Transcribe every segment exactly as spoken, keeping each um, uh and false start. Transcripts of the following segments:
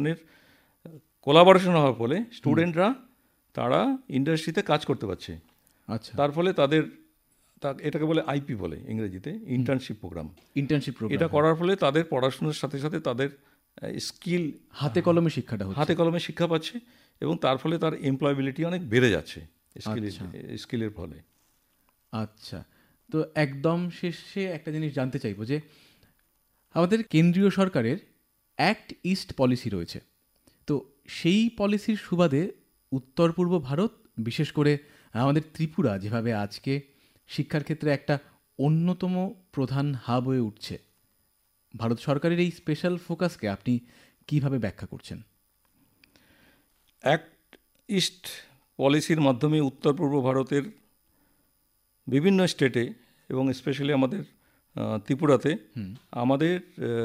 ধরনের কোলাবোরেশন হওয়ার ফলে স্টুডেন্টরা তারা ইন্ডাস্ট্রিতে কাজ করতে পারছে। আচ্ছা, তার ফলে তাদের এটাকে বলে আইপি বলে ইংরেজিতে, ইন্টার্নশিপ প্রোগ্রাম। ইন্টার্নশিপ প্রোগ্রাম এটা করার ফলে তাদের পড়াশোনার সাথে সাথে তাদের স্কিল, হাতে কলমে শিক্ষাটা হচ্ছে, হাতে কলমে শিক্ষা পাচ্ছে এবং তার ফলে তার এমপ্লয়াবিলিটি অনেক বেড়ে যাচ্ছে স্কিলের ফলে। আচ্ছা, তো একদম শেষে একটা জিনিস জানতে চাইবো যে আমাদের কেন্দ্রীয় সরকারের অ্যাক্ট ইস্ট পলিসি রয়েছে, তো সেই পলিসির সুবাদে উত্তর পূর্ব ভারত, বিশেষ করে আমাদের ত্রিপুরা যেভাবে আজকে শিক্ষার ক্ষেত্রে একটা অন্যতম প্রধান হাব হয়ে উঠছে, ভারত সরকারের এই স্পেশাল ফোকাসকে আপনি কিভাবে ব্যাখ্যা করছেন? অ্যাক্ট ইস্ট পলিসির মাধ্যমে উত্তর পূর্ব ভারতের বিভিন্ন স্টেটে এবং স্পেশালি আমাদের ত্রিপুরাতে আমাদের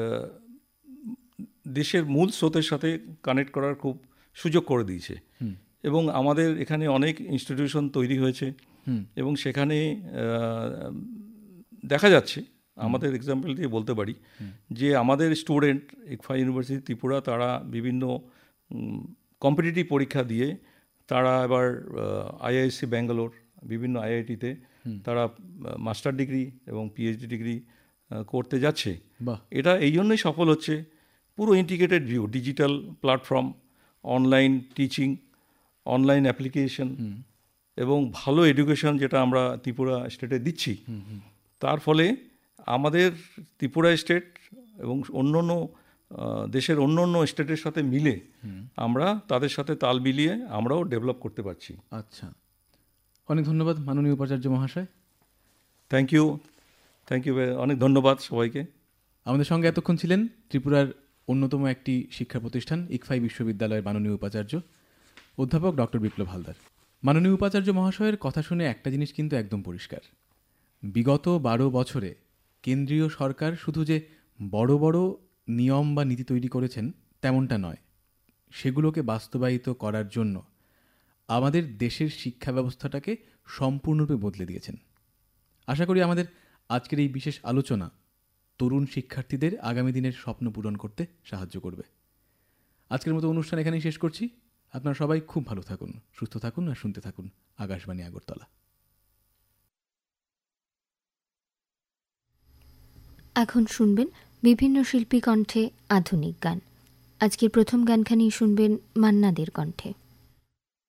দেশের মূল স্রোতের সাথে কানেক্ট করার খুব সুযোগ করে দিয়েছে এবং আমাদের এখানে অনেক ইনস্টিটিউশন তৈরি হয়েছে এবং সেখানে দেখা যাচ্ছে, আমাদের এক্সাম্পল দিয়ে বলতে পারি যে আমাদের স্টুডেন্ট ইকফা ইউনিভার্সিটি ত্রিপুরা তারা বিভিন্ন কম্পিটিটিভ পরীক্ষা দিয়ে তারা এবার আইআইএসসি ব্যাঙ্গালোর, বিভিন্ন আইআইটিতে তারা মাস্টার ডিগ্রি এবং পিএইচডি ডিগ্রি করতে যাচ্ছে। এটা এই জন্যই সফল হচ্ছে, পুরো integrated view, digital platform, online teaching, online application এবং ভালো এডুকেশন যেটা আমরা ত্রিপুরা স্টেটে দিচ্ছি। তার ফলে আমাদের ত্রিপুরা স্টেট এবং অন্য অন্য দেশের অন্য অন্য স্টেটের সাথে মিলে আমরা তাদের সাথে তাল মিলিয়ে আমরাও ডেভেলপ করতে পারছি। আচ্ছা, অনেক ধন্যবাদ মাননীয় উপাচার্য মহাশয়। থ্যাংক ইউ, থ্যাংক ইউ, অনেক ধন্যবাদ সবাইকে। আমাদের সঙ্গে এতক্ষণ ছিলেন ত্রিপুরার অন্যতম একটি শিক্ষা প্রতিষ্ঠান ইকফাই বিশ্ববিদ্যালয়ের মাননীয় উপাচার্য অধ্যাপক ডক্টর বিপ্লব হালদার। মাননীয় উপাচার্য মহাশয়ের কথা শুনে একটা জিনিস কিন্তু একদম পরিষ্কার, বিগত বারো বছরে কেন্দ্রীয় সরকার শুধু যে বড় বড় নিয়ম বা নীতি তৈরি করেছেন তেমনটা নয়, সেগুলোকে বাস্তবায়িত করার জন্য আমাদের দেশের শিক্ষা ব্যবস্থাটাকে সম্পূর্ণরূপে বদলে দিয়েছেন। আশা করি আমাদের আজকের এই বিশেষ আলোচনা তরুণ শিক্ষার্থীদের আগামী দিনের স্বপ্ন পূরণ করতে সাহায্য করবে। আজকের মতো অনুষ্ঠান এখানেই শেষ করছি। আপনারা সবাই খুব ভালো থাকুন, সুস্থ থাকুন আর শুনতে থাকুন আকাশবাণী আগরতলা। এখন শুনবেন বিভিন্ন শিল্পী কণ্ঠে আধুনিক গান। আজকের প্রথম গানখানি শুনবেন মান্না দের কণ্ঠে।